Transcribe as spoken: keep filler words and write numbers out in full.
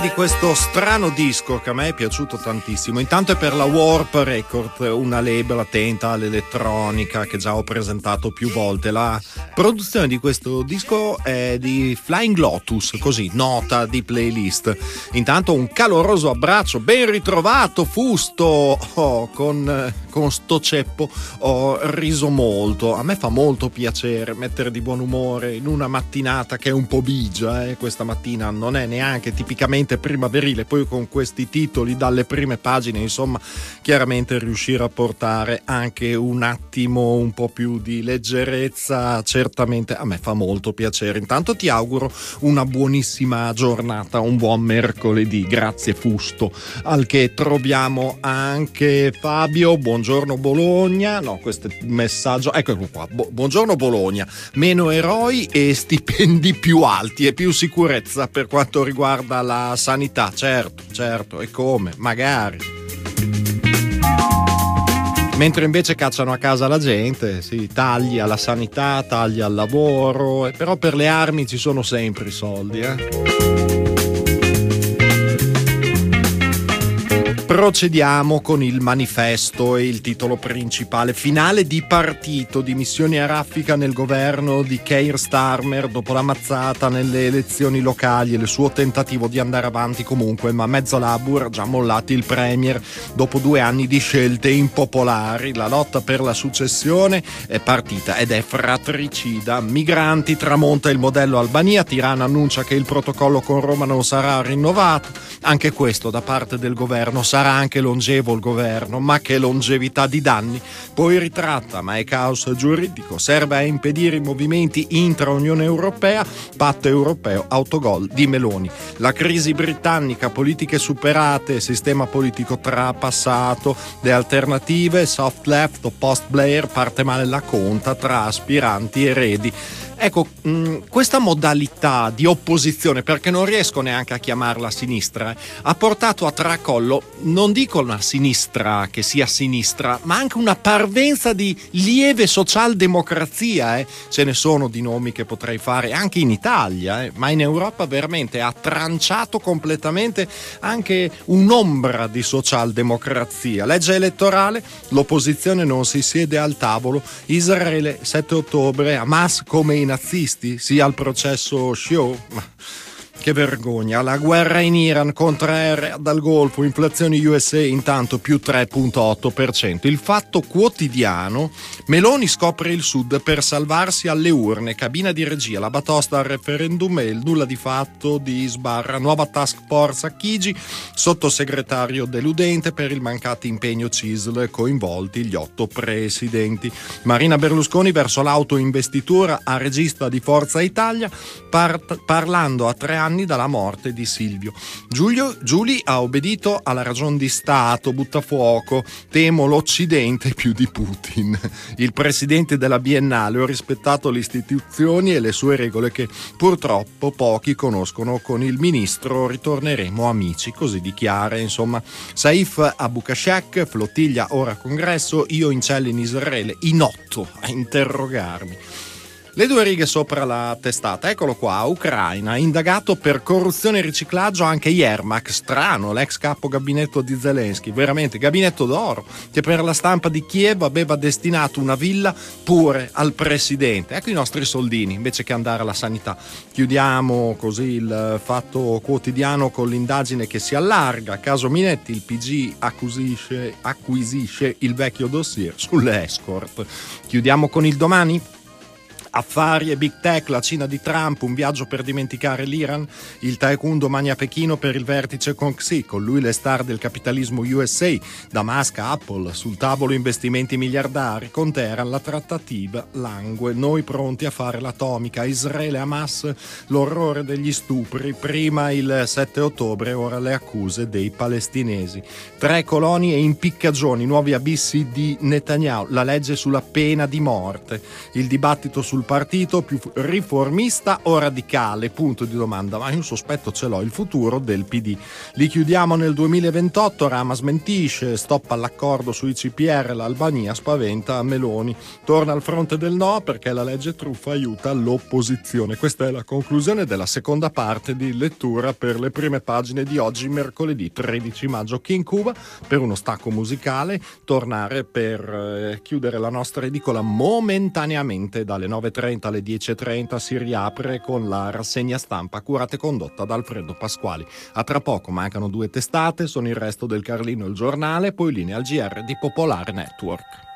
Di questo strano disco che a me è piaciuto tantissimo. Intanto è per la Warp Record, una label attenta all'elettronica che già ho presentato più volte. La produzione di questo disco è di Flying Lotus, così, nota di playlist. Intanto un caloroso abbraccio, ben ritrovato Fusto. Oh, con, con sto ceppo ho riso molto. A me fa molto piacere mettere di buon umore in una mattinata che è un po' bigia, eh. Questa mattina non è neanche tipicamente primaverile, poi con questi titoli dalle prime pagine, insomma, chiaramente riuscire a portare anche un attimo un po' più di leggerezza certamente a me fa molto piacere. Intanto ti auguro una buonissima giornata, un buon mercoledì. Grazie Fusto. Al che troviamo anche Fabio. Buongiorno Bologna. No, questo è un messaggio, eccolo qua. Bu- buongiorno Bologna, meno eroi e stipendi più alti e più sicurezza per quanto riguarda la sanità. Certo, certo, e come? Magari. Mentre invece cacciano a casa la gente, sì, tagli alla sanità, tagli al lavoro, e però per le armi ci sono sempre i soldi, eh. Procediamo con il manifesto e il titolo principale. Finale di partito, dimissioni a raffica nel governo di Keir Starmer dopo la mazzata nelle elezioni locali e il suo tentativo di andare avanti comunque, ma mezzo Labour già mollati il premier dopo due anni di scelte impopolari. La lotta per la successione è partita ed è fratricida. Migranti, tramonta il modello Albania, Tirana annuncia che il protocollo con Roma non sarà rinnovato. Anche questo da parte del governo. Sarà anche longevo il governo, ma che longevità di danni. Poi ritratta, ma è caos giuridico, serve a impedire i movimenti intra Unione Europea, patto europeo, autogol di Meloni. La crisi britannica, politiche superate, sistema politico trapassato, le alternative, soft left o post Blair, parte male la conta tra aspiranti eredi. Ecco, mh, questa modalità di opposizione, perché non riesco neanche a chiamarla sinistra, eh, ha portato a tracollo, non dico una sinistra che sia sinistra, ma anche una parvenza di lieve socialdemocrazia. Eh. Ce ne sono di nomi che potrei fare anche in Italia, eh, ma in Europa veramente ha tranciato completamente anche un'ombra di socialdemocrazia. Legge elettorale, l'opposizione non si siede al tavolo, Israele sette ottobre, Hamas come in nazisti, sia al processo Show. Ma che vergogna, la guerra in Iran, contraerea dal Golfo, inflazione U S A intanto più tre virgola otto per cento. Il Fatto Quotidiano, Meloni scopre il Sud per salvarsi alle urne, cabina di regia, la batosta al referendum e il nulla di fatto di Sbarra, nuova task force a Chigi, sottosegretario deludente per il mancato impegno C I S L, coinvolti gli otto presidenti. Marina Berlusconi verso l'autoinvestitura a regista di Forza Italia, par- parlando a tre anni dalla morte di Silvio. Giulio, Giuli ha obbedito alla ragion di Stato, butta fuoco, temo l'Occidente più di Putin. Il presidente della Biennale, ho rispettato le istituzioni e le sue regole che purtroppo pochi conoscono, con il ministro ritorneremo amici, così dichiara. Insomma, Saif Abukashek, flottiglia ora congresso, io in cella in Israele, in otto a interrogarmi. Le due righe sopra la testata, eccolo qua, Ucraina, indagato per corruzione e riciclaggio anche Yermak, strano, l'ex capo gabinetto di Zelensky, veramente gabinetto d'oro, che per la stampa di Kiev aveva destinato una villa pure al presidente. Ecco i nostri soldini, invece che andare alla sanità. Chiudiamo così il Fatto Quotidiano con l'indagine che si allarga, caso Minetti, il P G acquisisce, acquisisce il vecchio dossier sulle escort. Chiudiamo con il Domani. Affari e big tech, la Cina di Trump, un viaggio per dimenticare l'Iran, il Taekwondo domani a Pechino per il vertice con Xi, con lui le star del capitalismo U S A, da Musk a Apple, sul tavolo investimenti miliardari, con Teheran la trattativa langue, noi pronti a fare l'atomica, Israele Hamas, l'orrore degli stupri, prima il sette ottobre, ora le accuse dei palestinesi, tre colonie e impiccagioni, nuovi abissi di Netanyahu, la legge sulla pena di morte, il dibattito sul sul partito più riformista o radicale? Punto di domanda. Ma io sospetto ce l'ho, il futuro del P D. Li chiudiamo nel duemilaventotto, Rama smentisce, stop all'accordo sui C P R, l'Albania spaventa Meloni, torna al fronte del no perché la legge truffa aiuta l'opposizione. Questa è la conclusione della seconda parte di lettura per le prime pagine di oggi, mercoledì tredici maggio. Qui in Cuba, per uno stacco musicale, tornare per eh, chiudere la nostra edicola momentaneamente dalle nove e trenta alle dieci e trenta. Si riapre con la rassegna stampa curata e condotta da Alfredo Pasquali. A tra poco, mancano due testate, sono il resto del Carlino, il giornale, poi linea al G R di Popolare Network.